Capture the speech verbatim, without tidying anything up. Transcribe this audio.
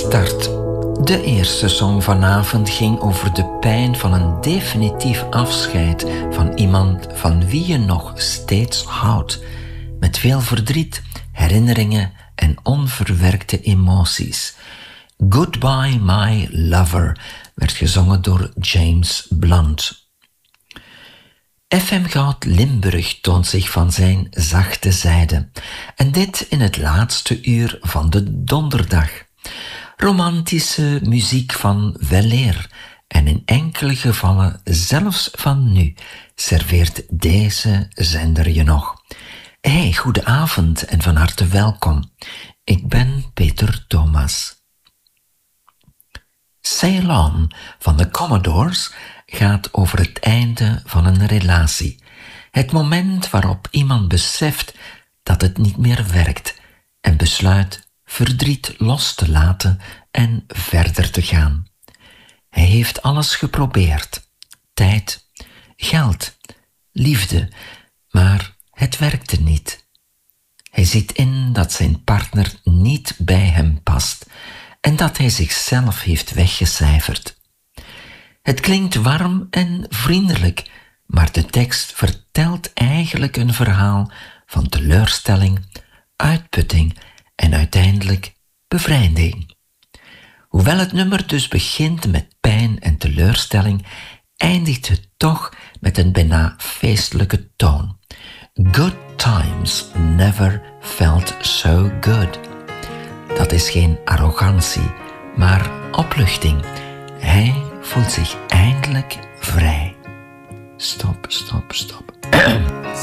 start. De eerste song vanavond ging over de pijn van een definitief afscheid van iemand van wie je nog steeds houdt. Met veel verdriet, herinneringen en onverwerkte emoties. Goodbye My Lover werd gezongen door James Blunt. F M Goud Limburg toont zich van zijn zachte zijde. En dit in het laatste uur van de donderdag. Romantische muziek van weleer en in enkele gevallen zelfs van nu serveert deze zender je nog. Hey, goedenavond en van harte welkom. Ik ben Peter Thomas. Sail On van de Commodores gaat over het einde van een relatie. Het moment waarop iemand beseft dat het niet meer werkt en besluit verdriet los te laten en verder te gaan. Hij heeft alles geprobeerd. Tijd, geld, liefde, maar het werkte niet. Hij ziet in dat zijn partner niet bij hem past en dat hij zichzelf heeft weggecijferd. Het klinkt warm en vriendelijk, maar de tekst vertelt eigenlijk een verhaal van teleurstelling, uitputting en uiteindelijk bevrijding. Hoewel het nummer dus begint met pijn en teleurstelling, eindigt het toch met een bijna feestelijke toon. Good times never felt so good. Dat is geen arrogantie, maar opluchting. Hij voelt zich eindelijk vrij. Stop, stop, stop.